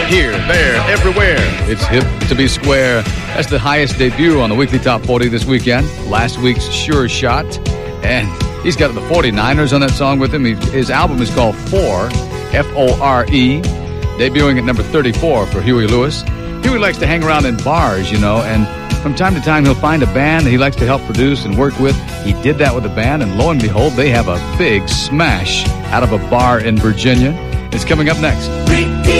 Here, there, everywhere. It's hip to be square. That's the highest debut on the Weekly Top 40 this weekend. Last week's Sure Shot. And he's got the 49ers on that song with him. His album is called 4, F-O-R-E, debuting at number 34 for Huey Lewis. Huey likes to hang around in bars, and from time to time he'll find a band that he likes to help produce and work with. He did that with a band, and lo and behold, they have a big smash out of a bar in Virginia. It's coming up next.